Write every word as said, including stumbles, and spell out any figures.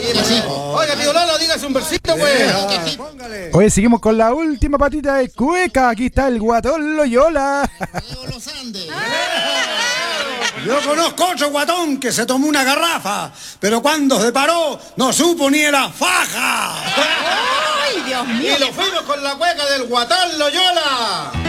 sí. Oiga, tío Lolo, dígase un versito, pues. Que sí. Oye, seguimos con la última patita de cueca. Aquí está el Guatón Loyola. Leo los Andes. Yo conozco otro guatón que se tomó una garrafa, pero cuando se paró no supo ni era faja. ¡Ay, Dios mío! Y lo fuimos con la cueca del Guatón Loyola.